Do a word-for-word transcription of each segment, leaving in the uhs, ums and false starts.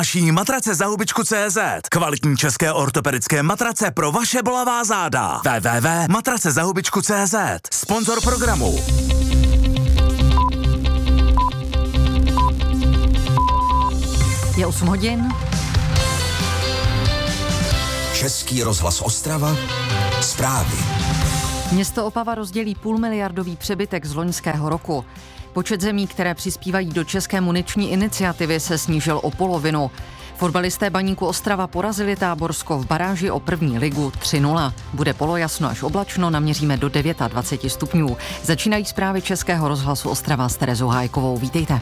Naší matrace za hubičku tečka cé zet. Kvalitní české ortopedické matrace pro vaše bolavá záda. w w w tečka matrace za hubičku tečka cé zet. Sponzor programu. Je osm hodin. Český rozhlas Ostrava. Zprávy. Město Opava rozdělí půlmiliardový přebytek z loňského roku. Počet zemí, které přispívají do České muniční iniciativy, se snížil o polovinu. Fotbalisté Baníku Ostrava porazili Táborsko v baráži o první ligu tři nula. Bude polojasno až oblačno, naměříme do dvacet devět stupňů. Začínají zprávy Českého rozhlasu Ostrava s Terezou Hájkovou. Vítejte.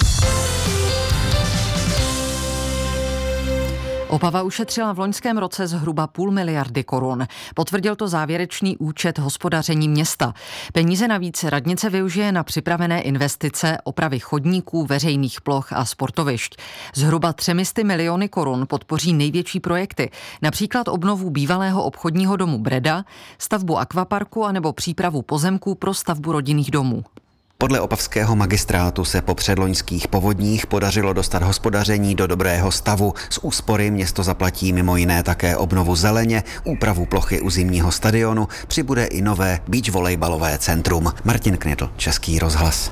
Opava ušetřila v loňském roce zhruba půl miliardy korun. Potvrdil to závěrečný účet hospodaření města. Peníze navíc radnice využije na připravené investice, opravy chodníků, veřejných ploch a sportovišť. Zhruba třemi sty miliony korun podpoří největší projekty, například obnovu bývalého obchodního domu Breda, stavbu akvaparku anebo přípravu pozemků pro stavbu rodinných domů. Podle opavského magistrátu se po předloňských povodních podařilo dostat hospodaření do dobrého stavu. Z úspory město zaplatí mimo jiné také obnovu zeleně, úpravu plochy u zimního stadionu, přibude i nové beach volejbalové centrum. Martin Knitl, Český rozhlas.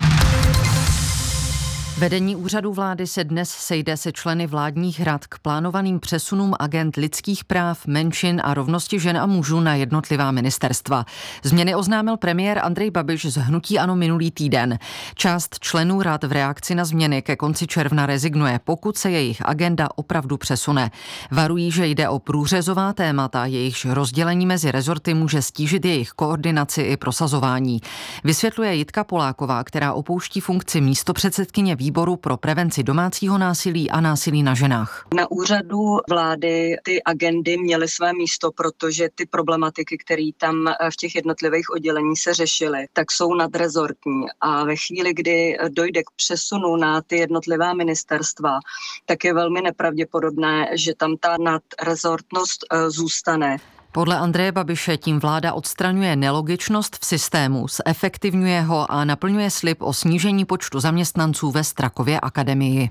Vedení úřadu vlády se dnes sejde se členy vládních rad k plánovaným přesunům agend lidských práv, menšin a rovnosti žen a mužů na jednotlivá ministerstva. Změny oznámil premiér Andrej Babiš z hnutí ANO minulý týden. Část členů rad v reakci na změny ke konci června rezignuje, pokud se jejich agenda opravdu přesune. Varují, že jde o průřezová témata, jejichž rozdělení mezi rezorty může stížit jejich koordinaci i prosazování. Vysvětluje Jitka Poláková, která opouští funkci místopředsedkyně výboru pro prevenci domácího násilí a násilí na ženách. Na úřadu vlády ty agendy měly své místo, protože ty problematiky, které tam v těch jednotlivých oddělení se řešily, tak jsou nadrezortní. A ve chvíli, kdy dojde k přesunu na ty jednotlivá ministerstva, tak je velmi nepravděpodobné, že tam ta nadrezortnost zůstane. Podle Andreje Babiše tím vláda odstraňuje nelogičnost v systému, zefektivňuje ho a naplňuje slib o snížení počtu zaměstnanců ve Strakově akademii.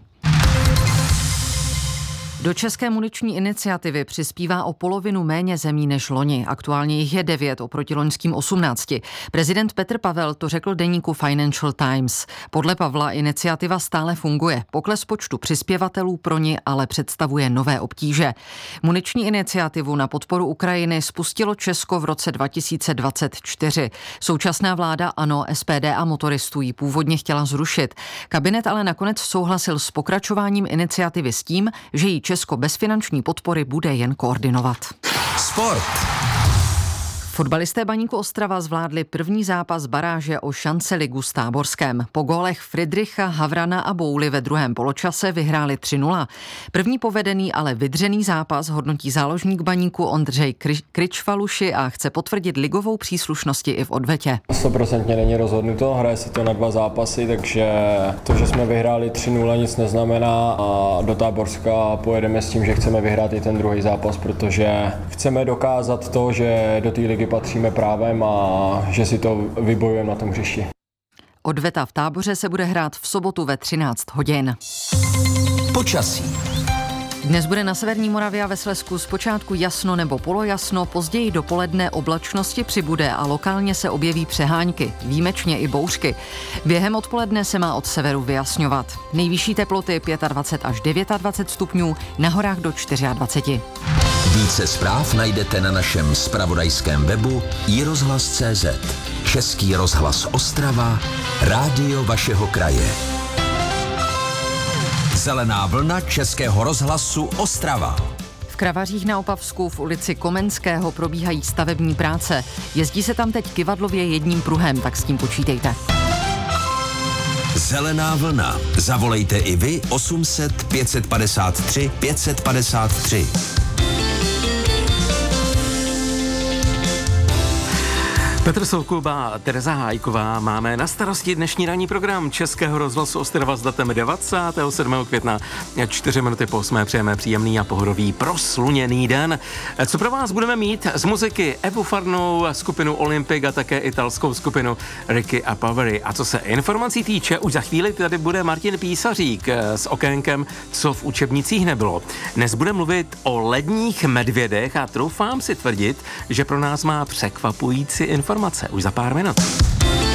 Do České muniční iniciativy přispívá o polovinu méně zemí než loni. Aktuálně jich je devět oproti loňským osmnácti. Prezident Petr Pavel to řekl deníku Financial Times. Podle Pavla iniciativa stále funguje. Pokles počtu přispěvatelů pro ni ale představuje nové obtíže. Muniční iniciativu na podporu Ukrajiny spustilo Česko v roce dva tisíce dvacet čtyři. Současná vláda ANO, S P D a motoristů ji původně chtěla zrušit. Kabinet ale nakonec souhlasil s pokračováním iniciativy s tím, že ji Česko bez finanční podpory bude jen koordinovat. Sport. Fotbalisté Baníku Ostrava zvládli první zápas baráže o šance ligu s Táborskem. Po gólech Friedricha, Havrana a Bouly ve druhém poločase vyhráli tři nula. První povedený, ale vydřený zápas hodnotí záložník Baníku Ondřej Kričvaluši a chce potvrdit ligovou příslušnosti i v odvetě. sto procent není rozhodnuto, hraje se to na dva zápasy, takže to, že jsme vyhráli tři nula, nic neznamená a do Táborska pojedeme s tím, že chceme vyhrát i ten druhý zápas, protože chceme dokázat to, že do té ligy patříme právem a že si to vybojujeme na tom hřišti. Odveta v Táboře se bude hrát v sobotu ve třináct hodin. Počasí. Dnes bude na severní Moravě a ve Slezsku zpočátku jasno nebo polojasno, později dopoledne oblačnosti přibude a lokálně se objeví přehánky, výjimečně i bouřky. Během odpoledne se má od severu vyjasňovat. Nejvyšší teploty dvacet pět až dvacet devět stupňů, na horách do dvacet čtyři. Více zpráv najdete na našem zpravodajském webu i rozhlas tečka cé zet. Český rozhlas Ostrava, rádio vašeho kraje. Zelená vlna Českého rozhlasu Ostrava. V Kravařích na Opavsku v ulici Komenského probíhají stavební práce. Jezdí se tam teď kyvadlově jedním pruhem, tak s tím počítejte. Zelená vlna. Zavolejte i vy osm set pět padesát tři pět padesát tři. Petr Soukuba a Tereza Hájková máme na starosti dnešní ranní program Českého rozhlasu Ostrava s datem dvacátého sedmého května. Čtyři minuty po osmé přejeme příjemný a pohodový prosluněný den. Co pro vás budeme mít z muziky? Evu Farnou, skupinu Olympic a také italskou skupinu Ricky a Powery. A co se informací týče, už za chvíli tady bude Martin Písařík s okénkem Co v učebnicích nebylo. Dnes bude mluvit o ledních medvědech a troufám si tvrdit, že pro nás má překvapující informace už za pár minut.